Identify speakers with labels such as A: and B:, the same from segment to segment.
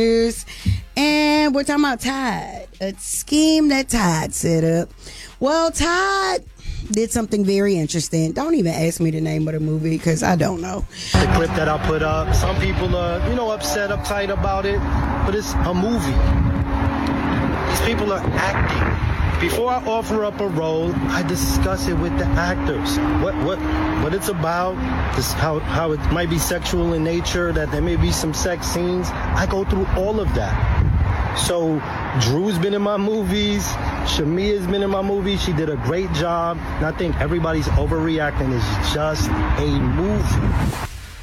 A: News. And we're talking about Tide, a scheme that Tide set up. Well, Tide did something very interesting. Don't even ask me the name of the movie because I don't know.
B: The clip that I put up, some people are, upset, uptight about it, but it's a movie. These people are acting. Before I offer up a role, I discuss it with the actors. What it's about, this, how it might be sexual in nature, that there may be some sex scenes. I go through all of that. So Drew's been in my movies. Shamia's been in my movies. She did a great job. And I think everybody's overreacting. It's just a movie.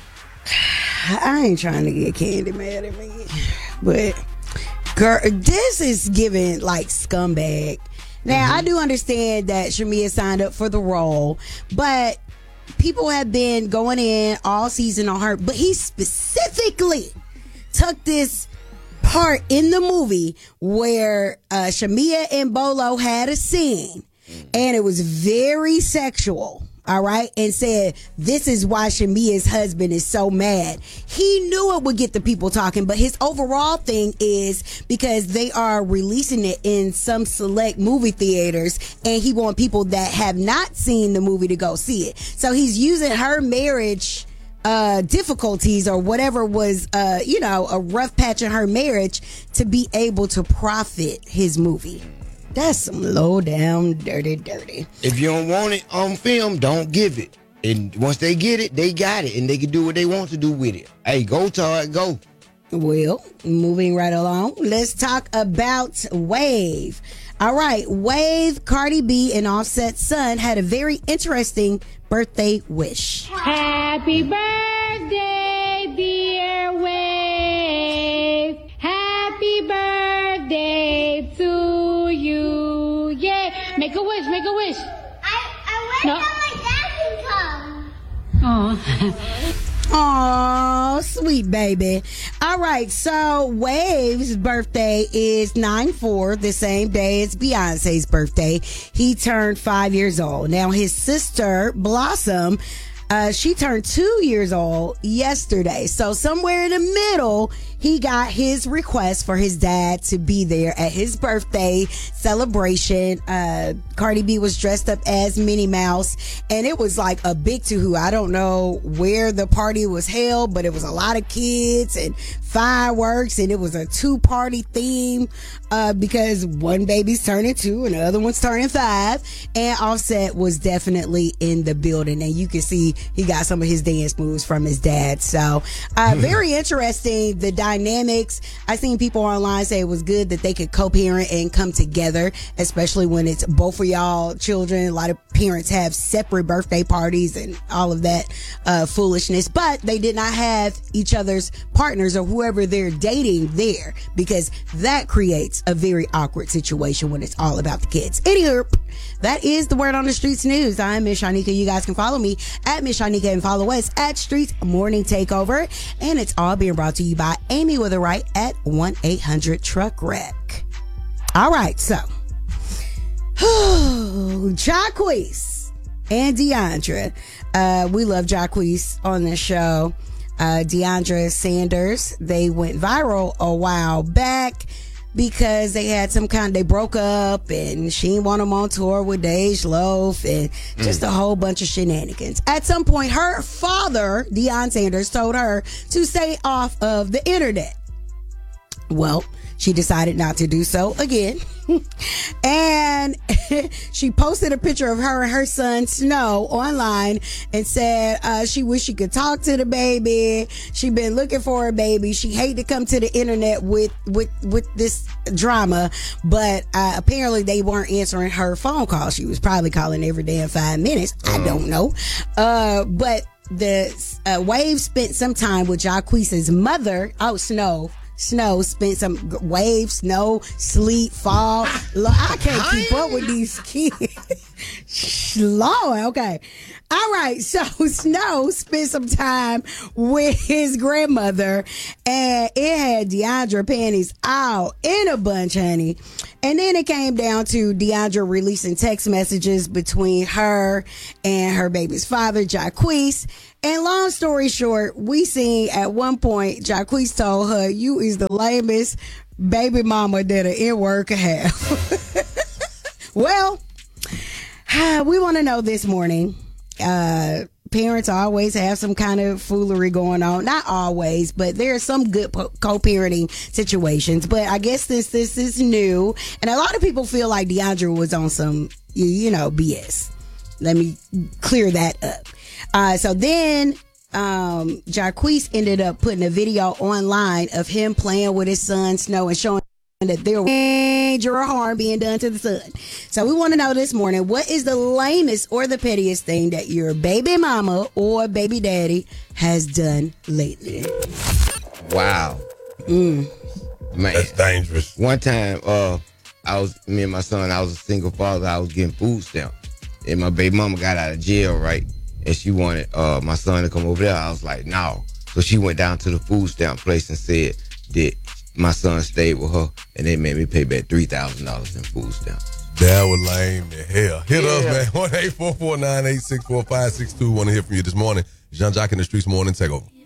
A: I ain't trying to get Candy mad at me, but girl, this is giving like scumbag. Now, I do understand that Shamia signed up for the role, but people have been going in all season on her. But he specifically took this part in the movie where Shamia and Bolo had a scene, and it was very sexual. All right. And said, this is why Shamia's husband is so mad. He knew it would get the people talking, but his overall thing is because they are releasing it in some select movie theaters and he wants people that have not seen the movie to go see it. So he's using her marriage difficulties or whatever was, a rough patch in her marriage to be able to profit his movie. That's some low down, dirty.
C: If you don't want it on film, don't give it. And once they get it, they got it. And they can do what they want to do with it. Hey, go, Todd, go.
A: Well, moving right along, let's talk about Wave. All right, Wave, Cardi B, and Offset's son had a very interesting birthday wish.
D: Happy birthday, dear Wave. Happy birthday to you. Yeah. Make a wish.
E: I wish
D: No.
E: that my dad can come.
D: Oh.
A: Aw, sweet baby. All right, so Wave's birthday is 9/4, the same day as Beyonce's birthday. He turned 5 years old. Now, his sister, Blossom, she turned 2 years old yesterday. So somewhere in the middle, he got his request for his dad to be there at his birthday celebration. Cardi B was dressed up as Minnie Mouse, and it was like a big to-hoo. I don't know where the party was held, but it was a lot of kids and fireworks, and it was a two-party theme because one baby's turning 2 and the other one's turning 5, and Offset was definitely in the building, and you can see he got some of his dance moves from his dad. So very interesting, the dynamics. I seen people online say it was good that they could co-parent and come together, especially when it's both of y'all children. A lot of parents have separate birthday parties and all of that foolishness, but they did not have each other's partners or whoever they're dating there, because that creates a very awkward situation when it's all about the kids. Anywho, that is the Word on the Streets news. I'm Miss Shanika. You guys can follow me at Miss Shanika and follow us at Streets Morning Takeover. And it's all being brought to you by Amy with a right at 1-800-TRUCK-WRECK. All right, so Jacquees and Deandra. We love Jacquees on this show. Deandra Sanders, they went viral a while back because they had they broke up and she didn't want them on tour with Dej Loaf and just a whole bunch of shenanigans. At some point, her father, Deion Sanders, told her to stay off of the internet. Well, she decided not to do so again. And she posted a picture of her and her son Snow online and said she wished she could talk to the baby. She been looking for a baby. She hate to come to the internet with this drama, but apparently they weren't answering her phone call. She was probably calling every damn 5 minutes. I don't know. But the Wave spent some time with Jacquees' mother. Snow spent some wave, snow, sleet, fall. Look, I can't keep up with these kids. Lord, okay. All right, so Snow spent some time with his grandmother, and it had Deandra panties all in a bunch, honey. And then it came down to Deandra releasing text messages between her and her baby's father, Jacquees. And long story short, we seen at one point, Jacquees told her, "You is the lamest baby mama that an N-word could have." Well, we want to know this morning. Parents always have some kind of foolery going on. Not always, but there are some good co-parenting situations. But I guess this is new. And a lot of people feel like Deandra was on some, BS. Let me clear that up. So then Jacquees ended up putting a video online of him playing with his son Snow and showing that there was major harm being done to the son. So we want to know this morning, what is the lamest or the pettiest thing that your baby mama or baby daddy has done lately?
C: Wow. Man.
F: That's dangerous.
C: One time, me and my son, I was a single father, I was getting food stamps. And my baby mama got out of jail, right? And she wanted my son to come over there. I was like, no. So she went down to the food stamp place and said that my son stayed with her, and they made me pay back $3,000 in food stamps.
F: That was lame to hell. Hit us, man. 1-844-986-4562. Want to hear from you this morning. Jean-Jacques in the Streets Morning Takeover.